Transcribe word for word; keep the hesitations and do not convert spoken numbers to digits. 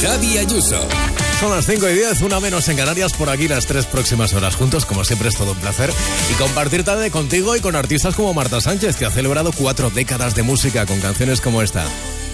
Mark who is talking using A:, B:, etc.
A: Javi Ayuso.
B: Son las cinco y diez, una menos en Canarias, por aquí las tres próximas horas juntos. Como siempre es todo un placer. Y compartir tarde contigo y con artistas como Marta Sánchez, que ha celebrado cuatro décadas de música con canciones como esta.